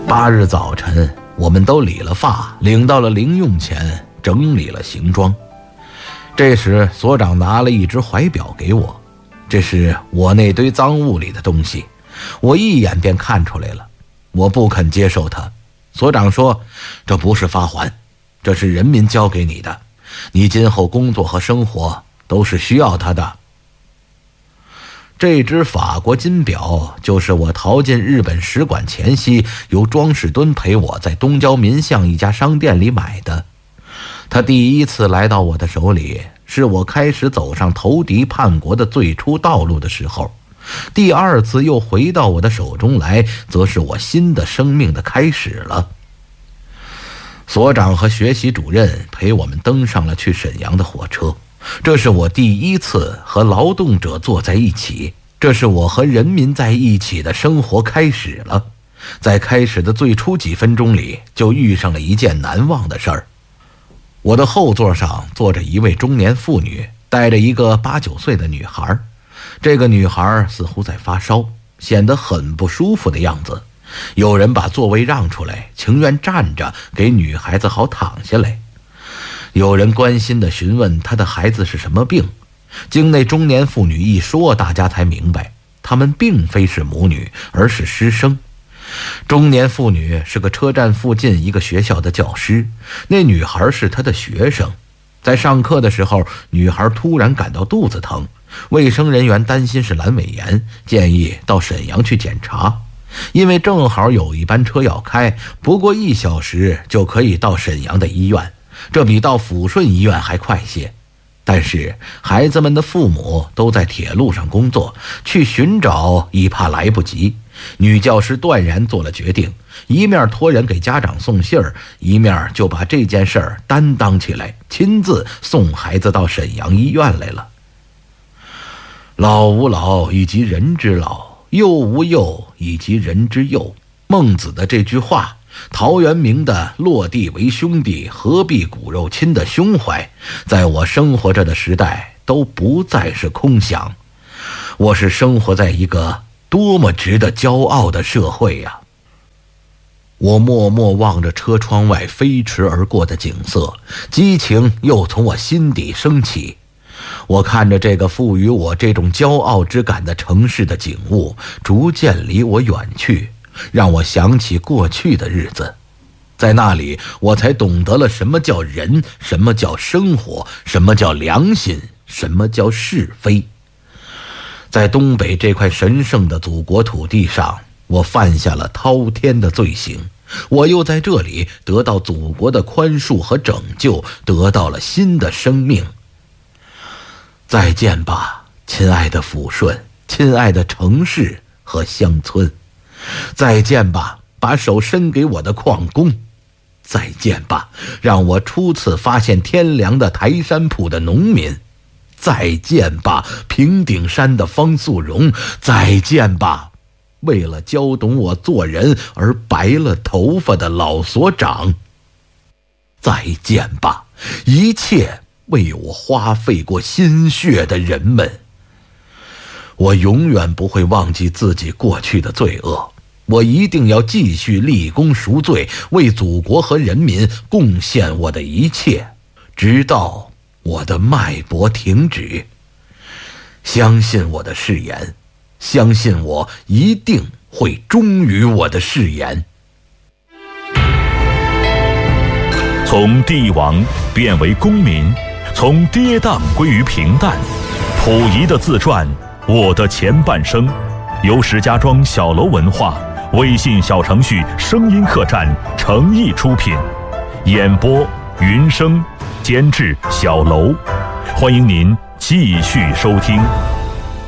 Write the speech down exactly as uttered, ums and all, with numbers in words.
八日早晨，我们都理了发，领到了零用钱，整理了行装。这时所长拿了一只怀表给我，这是我那堆赃物里的东西，我一眼便看出来了。我不肯接受它。所长说，这不是发还，这是人民交给你的，你今后工作和生活都是需要它的。这只法国金表就是我逃进日本使馆前夕由庄士敦陪我在东郊民巷一家商店里买的。他第一次来到我的手里，是我开始走上投敌叛国的最初道路的时候，第二次又回到我的手中来，则是我新的生命的开始了。所长和学习主任陪我们登上了去沈阳的火车，这是我第一次和劳动者坐在一起，这是我和人民在一起的生活开始了。在开始的最初几分钟里，就遇上了一件难忘的事儿。我的后座上坐着一位中年妇女，带着一个八九岁的女孩。这个女孩似乎在发烧，显得很不舒服的样子。有人把座位让出来，情愿站着给女孩子好躺下来。有人关心地询问她的孩子是什么病，经那中年妇女一说，大家才明白，他们并非是母女，而是师生。中年妇女是个车站附近一个学校的教师，那女孩是她的学生。在上课的时候，女孩突然感到肚子疼，卫生人员担心是阑尾炎，建议到沈阳去检查。因为正好有一班车要开，不过一小时就可以到沈阳的医院，这比到抚顺医院还快些。但是孩子们的父母都在铁路上工作，去寻找已怕来不及。女教师断然做了决定，一面托人给家长送信儿，一面就把这件事儿担当起来，亲自送孩子到沈阳医院来了。老吾老以及人之老，幼吾幼以及人之幼，孟子的这句话，陶渊明的落地为兄弟，何必骨肉亲的胸怀，在我生活着的时代都不再是空想。我是生活在一个多么值得骄傲的社会呀！我默默望着车窗外飞驰而过的景色，激情又从我心底升起。我看着这个赋予我这种骄傲之感的城市的景物，逐渐离我远去，让我想起过去的日子。在那里，我才懂得了什么叫人，什么叫生活，什么叫良心，什么叫是非。在东北这块神圣的祖国土地上，我犯下了滔天的罪行，我又在这里得到祖国的宽恕和拯救，得到了新的生命。再见吧，亲爱的抚顺，亲爱的城市和乡村。再见吧，把手伸给我的矿工。再见吧，让我初次发现天凉的台山铺的农民。再见吧，平顶山的方素荣。再见吧，为了教懂我做人而白了头发的老所长。再见吧，一切为我花费过心血的人们。我永远不会忘记自己过去的罪恶，我一定要继续立功赎罪，为祖国和人民贡献我的一切，直到我的脉搏停止。相信我的誓言，相信我一定会忠于我的誓言。 从帝王变为公民，从跌宕归于平淡。溥仪的自传《我的前半生》，由石家庄小楼文化微信小程序声音客栈诚意出品，演播云生，监制小楼。欢迎您继续收听。